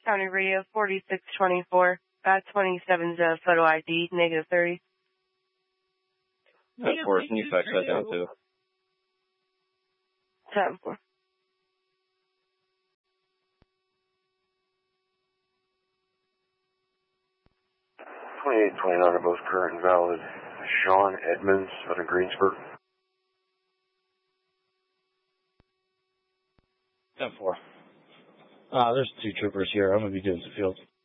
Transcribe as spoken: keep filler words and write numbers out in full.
County Radio forty-six twenty-four, five twenty-seven's uh, photo I D, negative thirty. ten four, can you fax that down too? ten four. twenty-eight twenty-nine are both current and valid. Sean Edmonds out of Greensburg. ten four. Uh, there's two troopers here. I'm going to be doing some field.